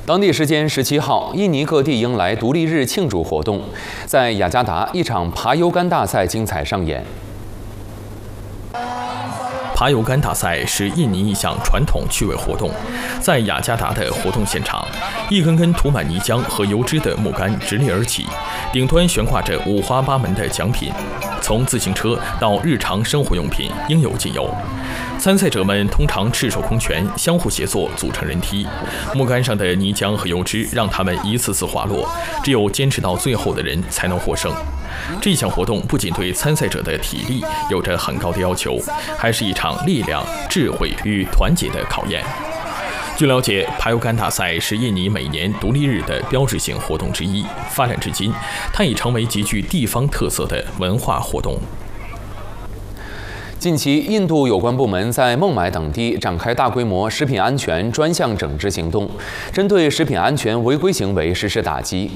当地时间17号，印尼各地迎来独立日庆祝活动，在雅加达，一场爬油杆大赛精彩上演。 爬油杆大赛是印尼一项传统趣味活动，在雅加达的活动现场，一根根涂满泥浆和油脂的木杆直立而起，顶端悬挂着五花八门的奖品，从自行车到日常生活用品应有尽有。参赛者们通常赤手空拳，相互协作组成人梯，木杆上的泥浆和油脂让他们一次次滑落，只有坚持到最后的人才能获胜。这项活动不仅对参赛者的体力有着很高的要求，还是一场力量、智慧与团结的考验。据了解，爬油杆大赛是印尼每年独立日的标志性活动之一，发展至今，它已成为极具地方特色的文化活动。 近期，印度有关部门在孟买等地展开大规模食品安全专项整治行动，针对食品安全违规行为实施打击。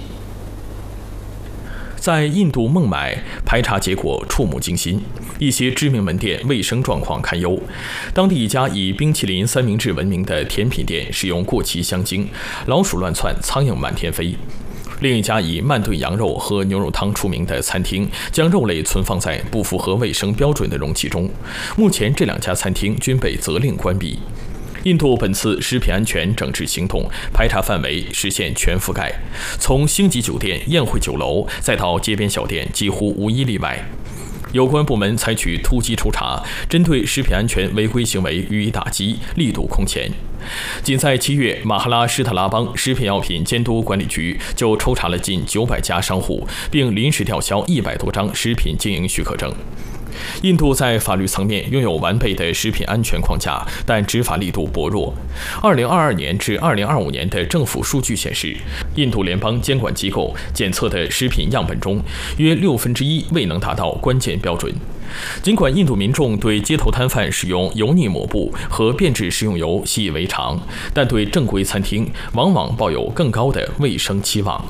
在印度孟买，排查结果触目惊心，一些知名门店卫生状况堪忧。当地一家以冰淇淋三明治闻名的甜品店使用过期香精，老鼠乱窜，苍蝇满天飞。另一家以慢炖羊肉和牛肉汤出名的餐厅，将肉类存放在不符合卫生标准的容器中。目前，这两家餐厅均被责令关闭。印度本次食品安全整治行动排查范围实现全覆盖，从星级酒店、宴会酒楼，再到街边小店，几乎无一例外。有关部门采取突击抽查，针对食品安全违规行为予以打击，力度空前。仅在7月，马哈拉施特拉邦食品药品监督管理局就抽查了近900家商户，并临时吊销100多张食品经营许可证。印度在法律层面拥有完备的食品安全框架，但执法力度薄弱。2022年至2025年的政府数据显示，印度联邦监管机构检测的食品样本中，约1/6未能达到关键标准。尽管印度民众对街头摊贩使用油腻抹布和变质食用油习以为常，但对正规餐厅往往抱有更高的卫生期望。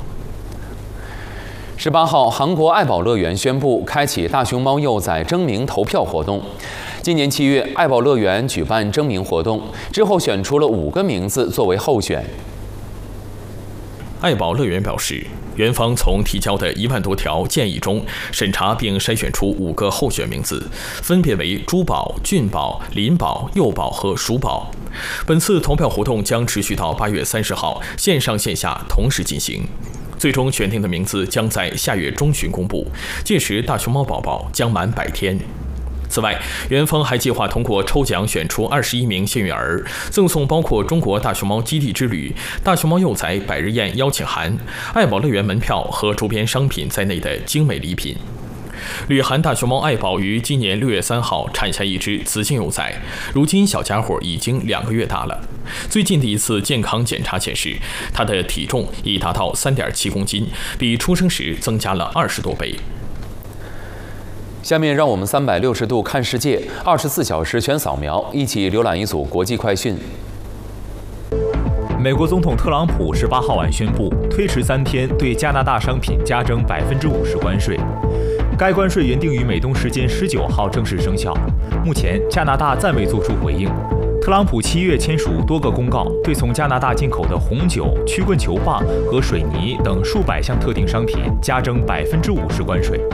18号，韩国爱宝乐园宣布开启大熊猫幼崽征名投票活动。今年7月，爱宝乐园举办征名活动，之后选出了5个名字作为候选。 爱宝乐园表示，园方从提交的1万多条建议中审查并筛选出5个候选名字，分别为珠宝、俊宝、林宝、幼宝和鼠宝。本次投票活动将持续到8月30号，线上线下同时进行。最终选定的名字将在下月中旬公布，届时大熊猫宝宝将满100天。此外，园方还计划通过抽奖选出21名幸运儿，赠送包括中国大熊猫基地之旅、大熊猫幼崽百日宴邀请函、爱宝乐园门票和周边商品在内的精美礼品。旅韩大熊猫爱宝于今年6月3号产下一只雌性幼崽，如今小家伙已经2个月大了。最近的一次健康检查显示，它的体重已达到3.7公斤，比出生时增加了20多倍。 下面让我们360度看世界，24小时全扫描，一起浏览一组国际快讯。 美国总统特朗普18号晚宣布，推迟3天对加拿大商品加征50%关税。该关税原定于美东时间19号正式生效，目前加拿大暂未作出回应。特朗普7月签署多个公告，对从加拿大进口的红酒、曲棍球棒和水泥等数百项特定商品加征50%关税。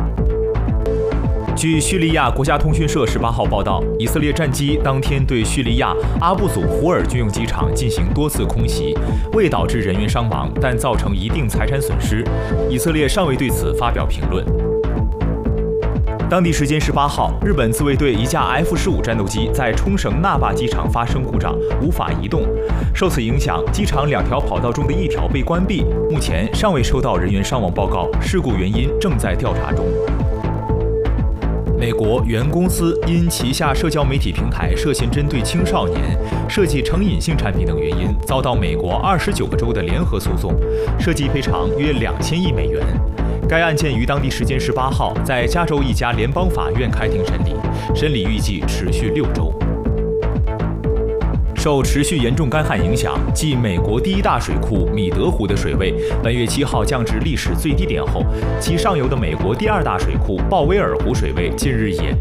据叙利亚国家通讯社18号报道，以色列战机当天对叙利亚阿布祖胡尔军用机场进行多次空袭，未导致人员伤亡，但造成一定财产损失。以色列尚未对此发表评论。当地时间18号，日本自卫队一架 F-15战斗机在冲绳那霸机场发生故障，无法移动。受此影响，机场2条跑道中的1条被关闭，目前尚未收到人员伤亡报告，事故原因正在调查中。美国原公司因旗下社交媒体平台涉嫌针对青少年设计成瘾性产品等原因，遭到美国29个州的联合诉讼，涉及赔偿约2000亿美元。该案件于当地时间18号在加州一家联邦法院开庭审理，审理预计持续6周。受持续严重干旱影响，继美国第1大水库米德湖的水位本月7号降至历史最低点后，其上游的美国第2大水库鲍威尔湖水位近日也